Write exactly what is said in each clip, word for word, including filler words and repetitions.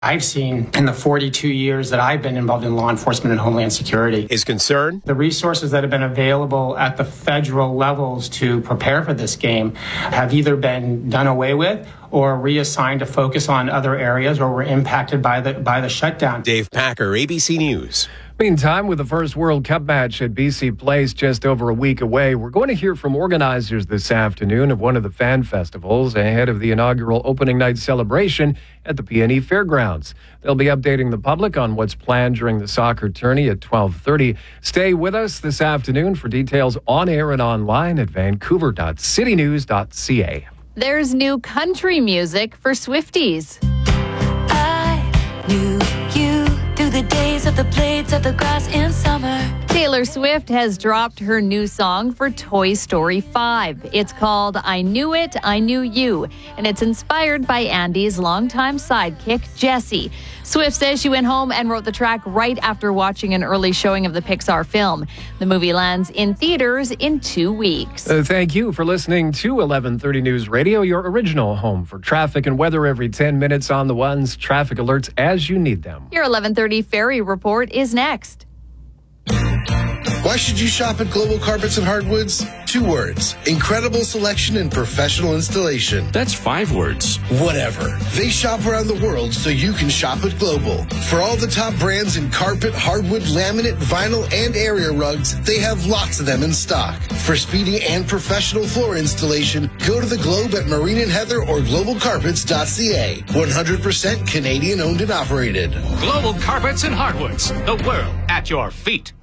I've seen in the forty-two years that I've been involved in law enforcement and homeland security. His concern? The resources that have been available at the federal levels to prepare for this game have either been done away with or reassigned to focus on other areas or were impacted by the by the shutdown. Dave Packer, A B C News. Meantime, with the first World Cup match at B C Place just over a week away, we're going to hear from organizers this afternoon of one of the fan festivals ahead of the inaugural opening night celebration at the P and E Fairgrounds. They'll be updating the public on what's planned during the soccer tourney at twelve thirty. Stay with us this afternoon for details on air and online at vancouver dot city news dot c a. There's new country music for Swifties. I knew you through the days of the blades of the grass in summer. Taylor Swift has dropped her new song for Toy Story five. It's called I Knew It, I Knew You, and it's inspired by Andy's longtime sidekick, Jessie. Swift says she went home and wrote the track right after watching an early showing of the Pixar film. The movie lands in theaters in two weeks. Uh, thank you for listening to eleven thirty News Radio, your original home for traffic and weather every ten minutes on the ones. Traffic alerts as you need them. Your eleven thirty Ferry Report is next. Why should you shop at Global Carpets and Hardwoods? Two words. Incredible selection and professional installation. That's five words. Whatever. They shop around the world so you can shop at Global. For all the top brands in carpet, hardwood, laminate, vinyl, and area rugs, they have lots of them in stock. For speedy and professional floor installation, go to the Globe at Marine and Heather or global carpets dot c a. one hundred percent Canadian owned and operated. Global Carpets and Hardwoods. The world at your feet.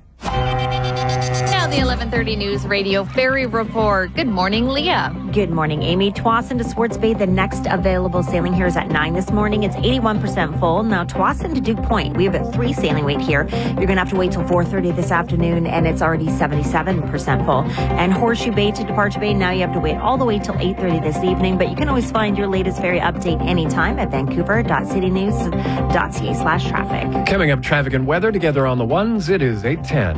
Now the eleven thirty News Radio Ferry Report. Good morning, Leah. Good morning, Amy. Tsawwassen to Swartz Bay, the next available sailing here is at nine this morning. It's eighty-one percent full. Now Tsawwassen to Duke Point, we have a three sailing weight here. You're going to have to wait till four thirty this afternoon, and it's already seventy-seven percent full. And Horseshoe Bay to Departure Bay, now you have to wait all the way till eight thirty this evening, but you can always find your latest ferry update anytime at vancouver dot city news dot c a slash traffic. Coming up, traffic and weather together on the ones. It is eight ten.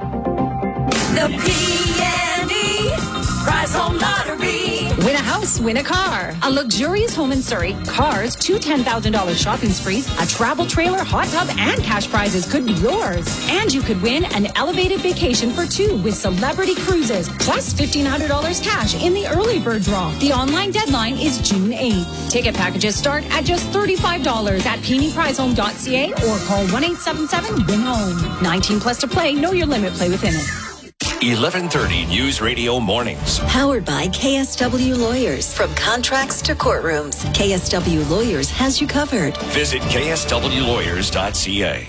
The P and E Prize Home Lottery. Win a house, win a car. A luxurious home in Surrey, cars, two ten thousand dollars shopping sprees, a travel trailer, hot tub, and cash prizes could be yours. And you could win an elevated vacation for two with Celebrity Cruises, plus fifteen hundred dollars cash in the early bird draw. The online deadline is June eighth. Ticket packages start at just thirty-five dollars at p and e prize home dot c a or call one eight seven seven win home. nineteen plus to play. Know your limit. Play within it. eleven thirty News Radio Mornings. Powered by K S W Lawyers. From contracts to courtrooms, K S W Lawyers has you covered. Visit k s w lawyers dot c a.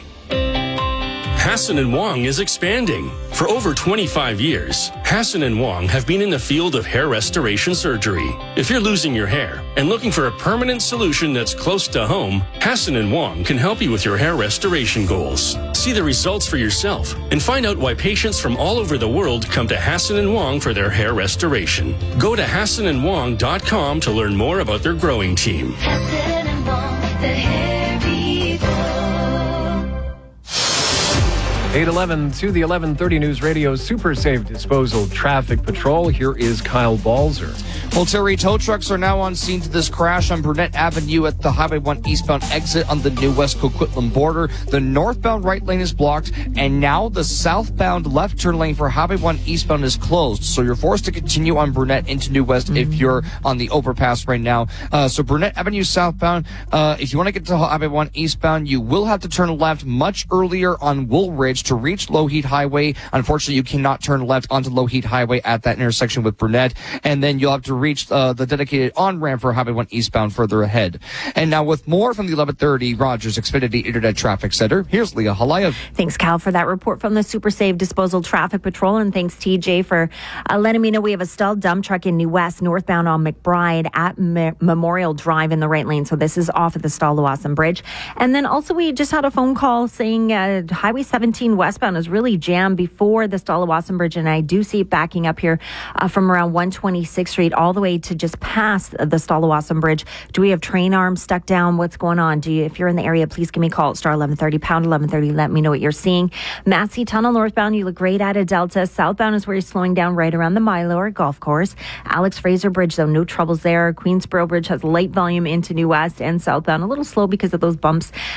Hassan and Wong is expanding. For over twenty-five years, Hassan and Wong have been in the field of hair restoration surgery. If you're losing your hair and looking for a permanent solution that's close to home, Hassan and Wong can help you with your hair restoration goals. See the results for yourself and find out why patients from all over the world come to Hassan and Wong for their hair restoration. Go to hassan and wong dot com to learn more about their growing team. Hassan and Wong, the hair people. eight eleven to the eleven thirty News Radio Super Safe Disposal Traffic Patrol. Here is Kyle Balzer. Well, Terry, tow trucks are now on scene to this crash on Burnett Avenue at the Highway one eastbound exit on the new West Coquitlam border. The northbound right lane is blocked, and now the southbound left turn lane for Highway one eastbound is closed. So you're forced to continue on Burnett into New West mm-hmm. if you're on the overpass right now. Uh, so Burnett Avenue southbound, uh, if you want to get to Highway one eastbound, you will have to turn left much earlier on Woolridge to reach Lougheed Highway. Unfortunately, you cannot turn left onto Lougheed Highway at that intersection with Burnett, and then you'll have to reach uh, the dedicated on-ramp for Highway one eastbound further ahead. And now with more from the eleven thirty Rogers Xfinity Internet Traffic Center, here's Leah Halayev. Thanks, Cal, for that report from the Super Safe Disposal Traffic Patrol, and thanks, T J, for uh, letting me know we have a stalled dump truck in New West, northbound on McBride at M- Memorial Drive in the right lane. So this is off of the Stallawasam Bridge. And then also we just had a phone call saying uh, Highway seventeen westbound is really jammed before the Stallawasam Bridge, and I do see it backing up here uh, from around one twenty-sixth Street all all the way to just past the Stallawasam Bridge. Do we have train arms stuck down? What's going on? Do you, if you're in the area, please give me a call at star eleven thirty, pound eleven thirty. Let me know what you're seeing. Massey Tunnel northbound, you look great at a Delta. Southbound is where you're slowing down right around the Mylor Golf Course. Alex Fraser Bridge, though, no troubles there. Queensboro Bridge has light volume into New West and southbound. A little slow because of those bumps